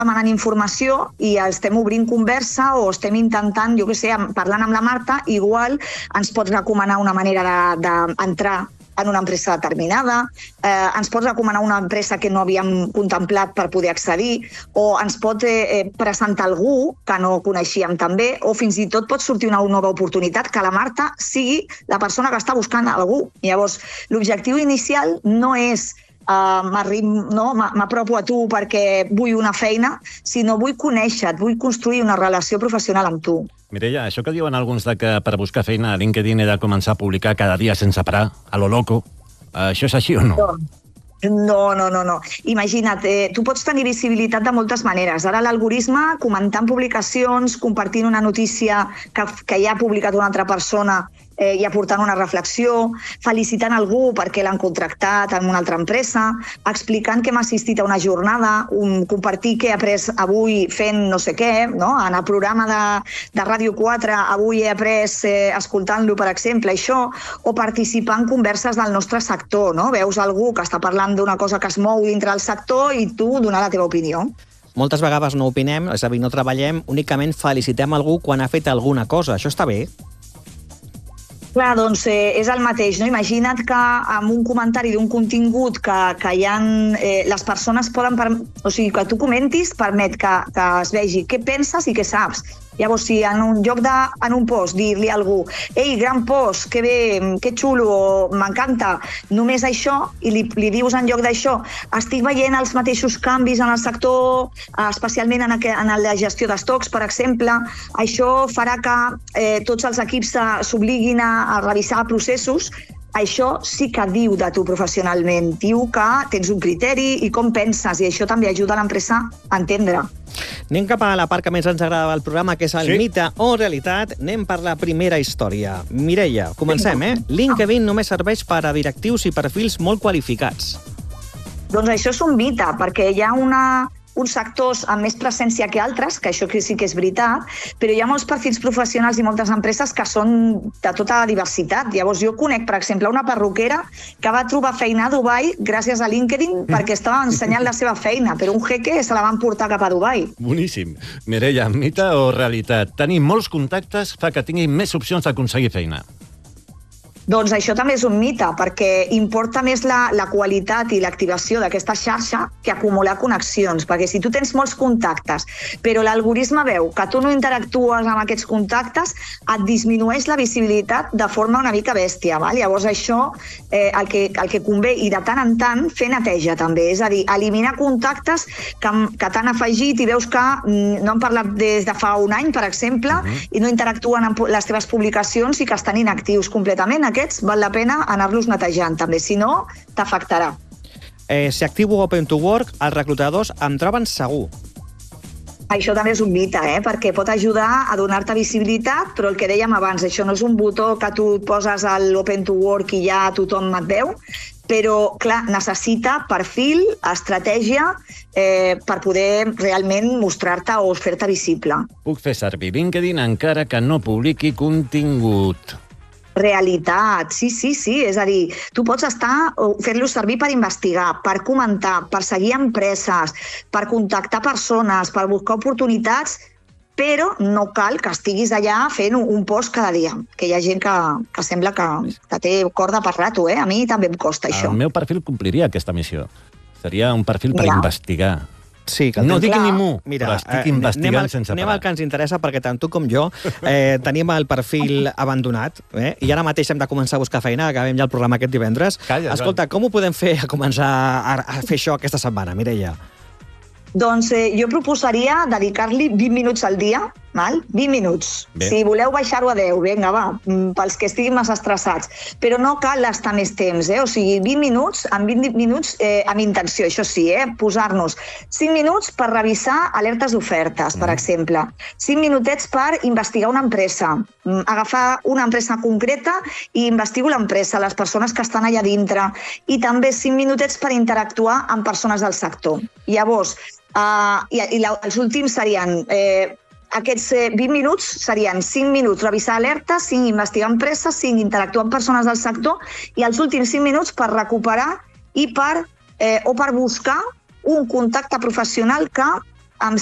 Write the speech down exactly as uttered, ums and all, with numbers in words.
demanant informació i estem obrint conversa o estem intentant, jo què sé, parlant amb la Marta, igual ens pots recomanar una manera d'entrar en una empresa determinada, eh, ens pot recomanar una empresa que no havíem contemplat per poder accedir, o ens pot eh, presentar algú que no coneixíem també, o fins i tot pot sortir una nova oportunitat, que la Marta sigui la persona que està buscant algú. Llavors, l'objectiu inicial no és Uh, no? m'apropo a tu perquè vull una feina, sinó vull conèixer-te, vull construir una relació professional amb tu. Mireia, això que diuen alguns de que per buscar feina a LinkedIn he de començar a publicar cada dia sense parar, a lo loco, això és així o no? No, no, no, no. Imagina't, eh, tu pots tenir visibilitat de moltes maneres. Ara l'algoritme, comentant publicacions, compartint una notícia que, que ja ha publicat una altra persona eh, i aportant una reflexió, felicitant algú perquè l'han contractat en una altra empresa, explicant que hem assistit a una jornada, un, compartir què he après avui fent no sé què, no? En el programa de, de Ràdio quatre avui he après eh, escoltant-lo, per exemple, això, o participar en converses del nostre sector, no? Veus algú que està parlant d'una cosa que es mou dintre del sector i tu donar la teva opinió. Moltes vegades no opinem, és a dir, no treballem, únicament felicitem algú quan ha fet alguna cosa. Això està bé? Clar, doncs eh, és el mateix, no? Imagina't que amb un comentari d'un contingut que, que hi ha, eh, les persones poden... Per... O sigui, que tu comentis permet que, que es vegi què penses i què saps. Llavors, si en un lloc de, en un post, dir-li a algú «Ei, gran post, que bé, que xulo, m'encanta», només això, i li, li dius en lloc d'això «Estic veient els mateixos canvis en el sector, especialment en, aqu- en la gestió d'estocs, per exemple, això farà que eh, tots els equips s'obliguin a, a revisar processos». Això sí que diu de tu professionalment, diu que tens un criteri i com penses, i això també ajuda l'empresa a entendre. Anem cap a la part que més ens agrada del programa, que és el sí. mite o realitat. Anem per la primera història. Mireia, comencem, eh? LinkedIn només serveix per a directius i perfils molt qualificats. Doncs això és un mite, perquè hi ha una... uns sectors amb més presència que altres, que això sí que és veritat, però hi ha molts perfils professionals i moltes empreses que són de tota la diversitat. Llavors, jo conec, per exemple, una perruquera que va trobar feina a Dubai gràcies a LinkedIn perquè estava ensenyant la seva feina, però un jeque se la van portar cap a Dubai. Boníssim. Mireia, mite o realitat? Tenir molts contactes fa que tingui més opcions d'aconseguir feina. Doncs això també és un mite, perquè importa més la, la qualitat i l'activació d'aquesta xarxa que acumular connexions, perquè si tu tens molts contactes, però l'algoritme veu que tu no interactues amb aquests contactes, et disminueix la visibilitat de forma una mica bèstia. Val? Llavors això, eh, el, que, el que convé, i de tant en tant, fer neteja també, és a dir, eliminar contactes que, que t'han afegit i veus que mm, no han parlat des de fa un any, per exemple, uh-huh. i no interactuen amb les teves publicacions i que estan inactius completament. Aquests val la pena anar-los netejant també, si no, t'afectarà. Eh, si activo Open to Work, els reclutadors em troben segur. Això també és un mite, eh? Perquè pot ajudar a donar-te visibilitat, però el que dèiem abans, això no és un botó que tu et poses a l'Open to Work i ja tothom et veu, però, clar, necessita perfil, estratègia, eh, per poder realment mostrar-te o fer-te visible. Puc fer servir LinkedIn encara que no publiqui contingut. Realitat, sí, sí, sí. És a dir, tu pots estar fer-lo servir per investigar, per comentar, per seguir empreses, per contactar persones, per buscar oportunitats, però no cal que estiguis allà fent un post cada dia, que hi ha gent que, que sembla que, que té corda per rato, eh? A mi també em costa això. El meu perfil compliria aquesta missió. Seria un perfil per ja. investigar. Sí, que no dic clar. ni mu, Mira, però estic eh, investigant anem al, sense anem parar. al que ens interessa, perquè tant tu com jo eh, tenim el perfil abandonat, eh, i ara mateix hem de començar a buscar feina, acabem ja el programa aquest divendres. Calla, Escolta, com ho podem fer a començar a, a fer això aquesta setmana, Mireia? Doncs eh, jo proposaria dedicar-li vint minuts al dia, val? vint minuts. Bé. Si voleu baixar-ho a deu, vinga, va, pels que estiguin massa estressats. Però no cal estar més temps, eh? O sigui, vint minuts, en vint minuts eh, amb intenció, això sí, eh? Posar-nos cinc minuts per revisar alertes d'ofertes, per Mm. exemple. cinc minutets per investigar una empresa. Agafar una empresa concreta i investigo l'empresa, les persones que estan allà dintre. I també cinc minutets per interactuar amb persones del sector. Llavors, Uh, i, i la, els últims serien eh, aquests eh, vint minuts serien cinc minuts revisar alertes, cinc investigar empreses, cinc interactuar amb persones del sector i els últims cinc minuts per recuperar i per, eh, o per buscar un contacte professional que